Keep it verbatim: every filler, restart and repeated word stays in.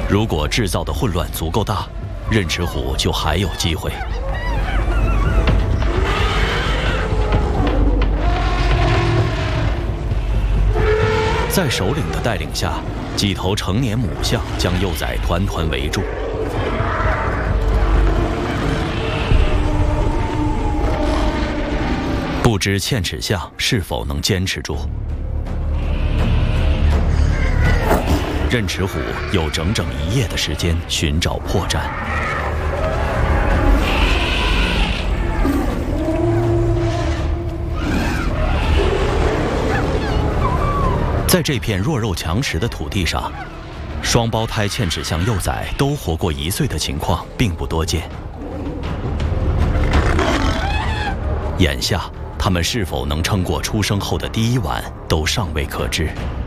如果制造的混乱足够大，刃齿虎就还有机会。在首领的带领下，几头成年母象将幼崽团团围住。不知嵌齿象是否能坚持住？刃齿虎有整整一夜的时间寻找破绽。在这片弱肉强食的土地上，双胞胎嵌齿象幼崽都活过一岁的情况并不多见。眼下，它们是否能撑过出生后的第一晚，都尚未可知。